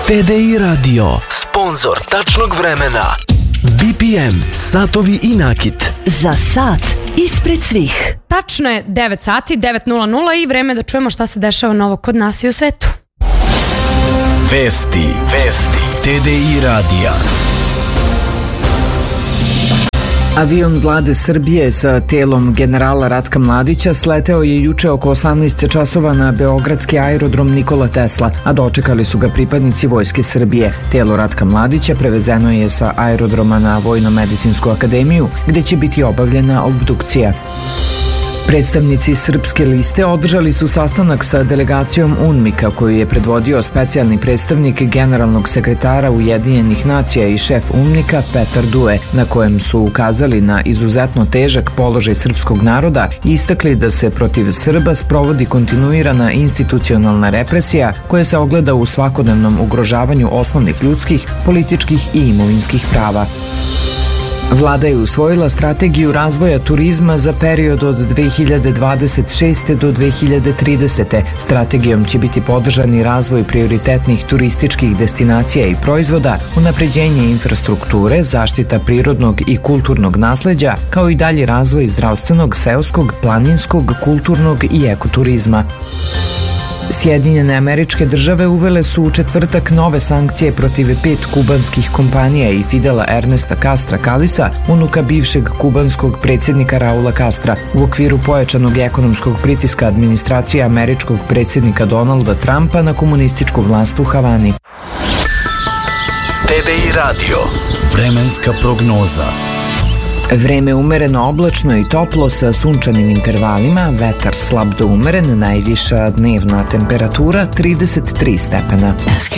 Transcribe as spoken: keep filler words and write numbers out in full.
T D I Radio, sponsor tačnog vremena. B P M, satovi i nakit. Za sat ispred svih. Tačno je devet sati, devet nula nula i vreme da čujemo šta se dešava novo kod nas i u svetu. Vesti, vesti, T D I radija. Avion Vlade Srbije sa telom generala Ratka Mladića sleteo je juče oko osamnaest časova na beogradski aerodrom Nikola Tesla, a dočekali su ga pripadnici Vojske Srbije. Telo Ratka Mladića prevezeno je sa aerodroma na Vojno-medicinsku akademiju, gde će biti obavljena obdukcija. Predstavnici Srpske liste održali su sastanak sa delegacijom UNMIK-a koju je predvodio specijalni predstavnik generalnog sekretara Ujedinjenih nacija i šef UNMIK-a Petar Due, na kojem su ukazali na izuzetno težak položaj srpskog naroda i istakli da se protiv Srba sprovodi kontinuirana institucionalna represija koja se ogleda u svakodnevnom ugrožavanju osnovnih ljudskih, političkih i imovinskih prava. Vlada je usvojila strategiju razvoja turizma za period od dve hiljade dvadeset šeste do dve hiljade tridesete. Strategijom će biti podržan i razvoj prioritetnih turističkih destinacija i proizvoda, unapređenje infrastrukture, zaštita prirodnog i kulturnog nasleđa, kao i dalji razvoj zdravstvenog, seoskog, planinskog, kulturnog i ekoturizma. Sjedinjene Američke Države uvele su u četvrtak nove sankcije protiv pet kubanskih kompanija i Fidela Ernesta Castra Calisa, unuka bivšeg kubanskog predsjednika Raula Castra, u okviru pojačanog ekonomskog pritiska administracije američkog predsjednika Donalda Trumpa na komunističku vlast u Havani. T D I radio, vremenska prognoza. Vreme umereno oblačno i toplo sa sunčanim intervalima, vetar slab do umeren, najviša dnevna temperatura trideset tri stepena.